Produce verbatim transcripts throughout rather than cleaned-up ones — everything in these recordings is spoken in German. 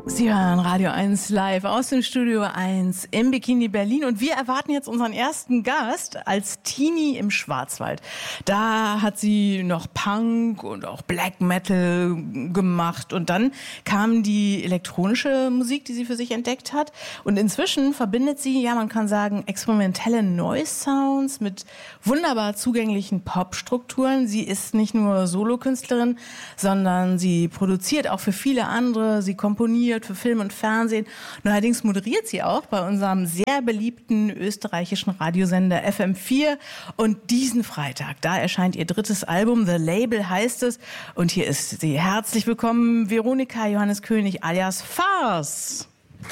Sie hören Radio eins live aus dem Studio eins im Bikini Berlin und wir erwarten jetzt unseren ersten Gast als Teenie im Schwarzwald. Da hat sie noch Punk und auch Black Metal gemacht und dann kam die elektronische Musik, die sie für sich entdeckt hat und inzwischen verbindet sie, ja man kann sagen, experimentelle Noise Sounds mit wunderbar zugänglichen Popstrukturen. Sie ist nicht nur Solokünstlerin, sondern sie produziert auch für viele andere, sie komponiert für Film und Fernsehen. Neuerdings moderiert sie auch bei unserem sehr beliebten österreichischen Radiosender F M vier. Und diesen Freitag, da erscheint ihr drittes Album, The Label heißt es. Und hier ist sie. Herzlich willkommen, Veronika Johannes König alias Farce.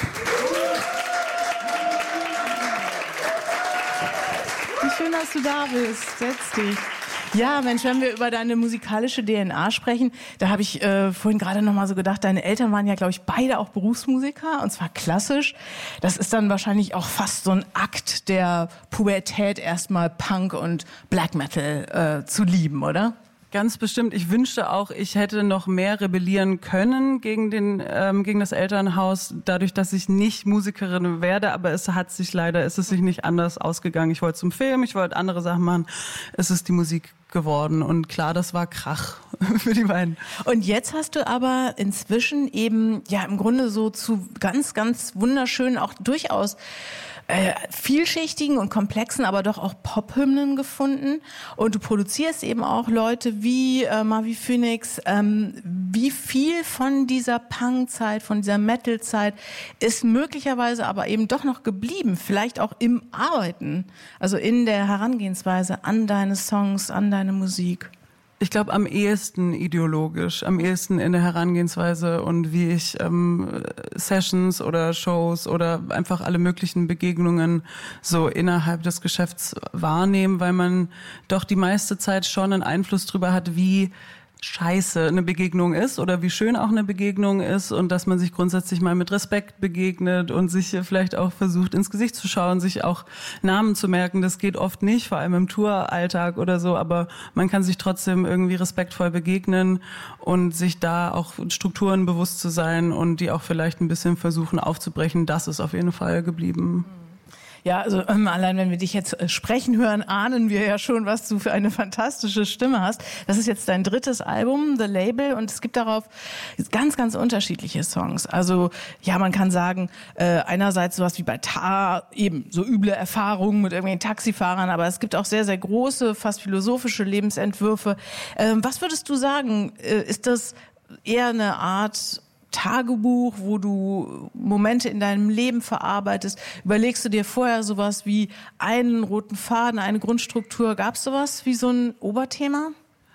Wie schön, dass du da bist. Setz dich. Ja, Mensch, wenn wir über deine musikalische D N A sprechen, da habe ich äh, vorhin gerade noch mal so gedacht, deine Eltern waren ja, glaube ich, beide auch Berufsmusiker und zwar klassisch. Das ist dann wahrscheinlich auch fast so ein Akt der Pubertät, erstmal Punk und Black Metal äh, zu lieben, oder? Ganz bestimmt. Ich wünschte auch, ich hätte noch mehr rebellieren können gegen den, ähm, gegen das Elternhaus, dadurch, dass ich nicht Musikerin werde. Aber es hat sich leider, es ist sich nicht anders ausgegangen. Ich wollte zum Film, ich wollte andere Sachen machen. Es ist die Musik geworden. Und klar, das war Krach für die beiden. Und jetzt hast du aber inzwischen eben, ja, im Grunde so zu ganz, ganz wunderschönen, auch durchaus Äh, vielschichtigen und komplexen, aber doch auch Pop-Hymnen gefunden. Und du produzierst eben auch Leute wie äh, Marvi Phoenix. Ähm, wie viel von dieser Punk-Zeit, von dieser Metal-Zeit ist möglicherweise aber eben doch noch geblieben? Vielleicht auch im Arbeiten, also in der Herangehensweise an deine Songs, an deine Musik? Ich glaube, am ehesten ideologisch, am ehesten in der Herangehensweise und wie ich ähm, Sessions oder Shows oder einfach alle möglichen Begegnungen so innerhalb des Geschäfts wahrnehme, weil man doch die meiste Zeit schon einen Einfluss drüber hat, wie scheiße eine Begegnung ist oder wie schön auch eine Begegnung ist und dass man sich grundsätzlich mal mit Respekt begegnet und sich vielleicht auch versucht ins Gesicht zu schauen, sich auch Namen zu merken. Das geht oft nicht, vor allem im Touralltag oder so, aber man kann sich trotzdem irgendwie respektvoll begegnen und sich da auch Strukturen bewusst zu sein und die auch vielleicht ein bisschen versuchen aufzubrechen. Das ist auf jeden Fall geblieben. Ja, also ähm, allein wenn wir dich jetzt äh, sprechen hören, ahnen wir ja schon, was du für eine fantastische Stimme hast. Das ist jetzt dein drittes Album, The Label, und es gibt darauf ganz, ganz unterschiedliche Songs. Also ja, man kann sagen, äh, einerseits sowas wie bei Tar, eben so üble Erfahrungen mit irgendwelchen Taxifahrern, aber es gibt auch sehr, sehr große, fast philosophische Lebensentwürfe. Ähm, was würdest du sagen, äh, ist das eher eine Art Tagebuch, wo du Momente in deinem Leben verarbeitest? Überlegst du dir vorher sowas wie einen roten Faden, eine Grundstruktur? Gab es sowas wie so ein Oberthema?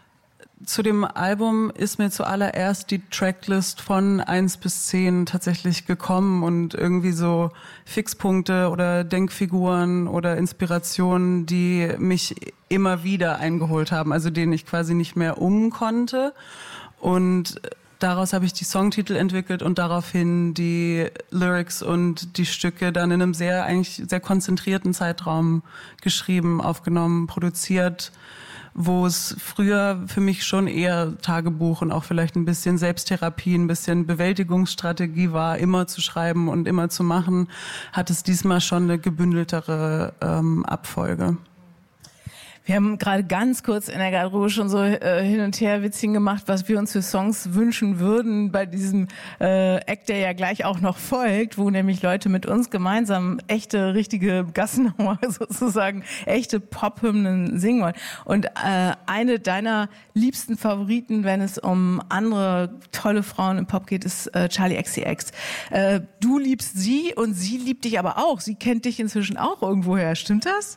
Zu dem Album ist mir zuallererst die Tracklist von eins bis zehn tatsächlich gekommen und irgendwie so Fixpunkte oder Denkfiguren oder Inspirationen, die mich immer wieder eingeholt haben, also denen ich quasi nicht mehr um konnte. Und daraus habe ich die Songtitel entwickelt und daraufhin die Lyrics und die Stücke dann in einem sehr, eigentlich sehr konzentrierten Zeitraum geschrieben, aufgenommen, produziert, wo es früher für mich schon eher Tagebuch und auch vielleicht ein bisschen Selbsttherapie, ein bisschen Bewältigungsstrategie war, immer zu schreiben und immer zu machen, hat es diesmal schon eine gebündeltere ähm, Abfolge. Wir haben gerade ganz kurz in der Garderobe schon so äh, hin und her Witzchen gemacht, was wir uns für Songs wünschen würden bei diesem äh, Act, der ja gleich auch noch folgt, wo nämlich Leute mit uns gemeinsam echte, richtige Gassenhauer sozusagen, echte Pop-Hymnen singen wollen. Und äh, eine deiner liebsten Favoriten, wenn es um andere tolle Frauen im Pop geht, ist äh, Charli X C X. Äh, du liebst sie und sie liebt dich aber auch. Sie kennt dich inzwischen auch irgendwoher. Stimmt das?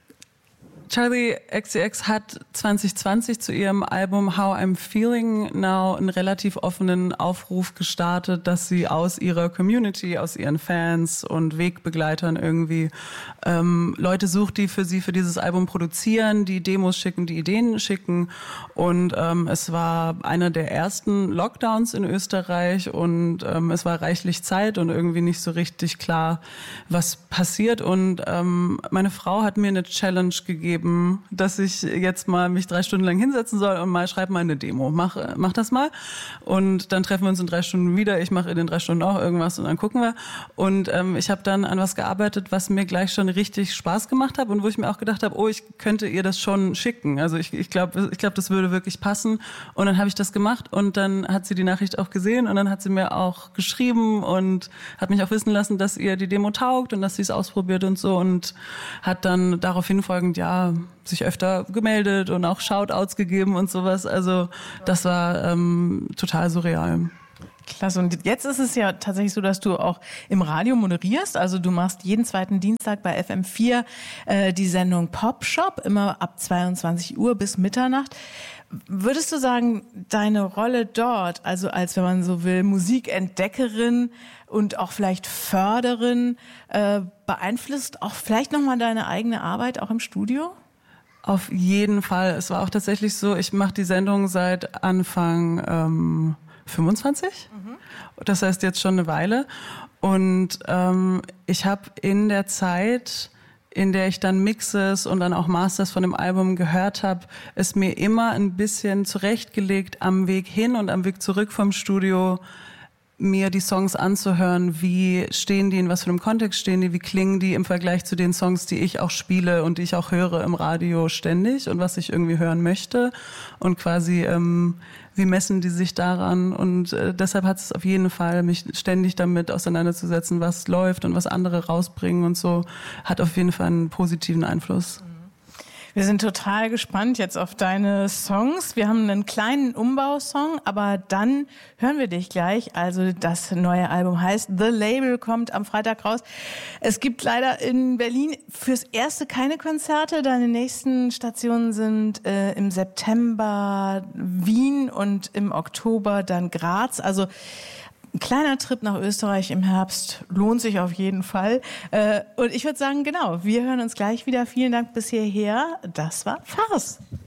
Charli X C X hat zwanzig zwanzig zu ihrem Album How I'm Feeling Now einen relativ offenen Aufruf gestartet, dass sie aus ihrer Community, aus ihren Fans und Wegbegleitern irgendwie ähm, Leute sucht, die für sie für dieses Album produzieren, die Demos schicken, die Ideen schicken. Und ähm, es war einer der ersten Lockdowns in Österreich und ähm, es war reichlich Zeit und irgendwie nicht so richtig klar, was passiert. Und ähm, meine Frau hat mir eine Challenge gegeben, gegeben, dass ich jetzt mal mich drei Stunden lang hinsetzen soll und mal schreib mal eine Demo. Mach, mach das mal. Und dann treffen wir uns in drei Stunden wieder. Ich mache in den drei Stunden auch irgendwas und dann gucken wir. Und ähm, ich habe dann an was gearbeitet, was mir gleich schon richtig Spaß gemacht hat und wo ich mir auch gedacht habe, oh, ich könnte ihr das schon schicken. Also ich, ich glaube, ich glaub, das würde wirklich passen. Und dann habe ich das gemacht und dann hat sie die Nachricht auch gesehen und dann hat sie mir auch geschrieben und hat mich auch wissen lassen, dass ihr die Demo taugt und dass sie es ausprobiert und so und hat dann daraufhin folgend, ja, sich öfter gemeldet und auch Shoutouts gegeben und sowas. Also das war ähm, total surreal. Klasse. Und jetzt ist es ja tatsächlich so, dass du auch im Radio moderierst. Also du machst jeden zweiten Dienstag bei F M vier äh, die Sendung Pop Shop, immer ab zweiundzwanzig Uhr bis Mitternacht. Würdest du sagen, deine Rolle dort, also als, wenn man so will, Musikentdeckerin und auch vielleicht Förderin, äh, beeinflusst auch vielleicht nochmal deine eigene Arbeit auch im Studio? Auf jeden Fall. Es war auch tatsächlich so, ich mache die Sendung seit Anfang ähm, fünfundzwanzig. Mhm. Das heißt jetzt schon eine Weile. Und ähm, ich habe in der Zeit, in der ich dann Mixes und dann auch Masters von dem Album gehört habe, es mir immer ein bisschen zurechtgelegt, am Weg hin und am Weg zurück vom Studio mir die Songs anzuhören, wie stehen die, in was für einem Kontext stehen die, wie klingen die im Vergleich zu den Songs, die ich auch spiele und die ich auch höre im Radio ständig und was ich irgendwie hören möchte und quasi ähm, wie messen die sich daran und äh, deshalb hat es auf jeden Fall, mich ständig damit auseinanderzusetzen, was läuft und was andere rausbringen und so, hat auf jeden Fall einen positiven Einfluss. Wir sind total gespannt jetzt auf deine Songs. Wir haben einen kleinen Umbausong, aber dann hören wir dich gleich. Also das neue Album heißt The Label, kommt am Freitag raus. Es gibt leider in Berlin fürs Erste keine Konzerte. Deine nächsten Stationen sind äh, im September Wien und im Oktober dann Graz. Also ein kleiner Trip nach Österreich im Herbst lohnt sich auf jeden Fall. Und ich würde sagen, genau, wir hören uns gleich wieder. Vielen Dank bis hierher. Das war Farce.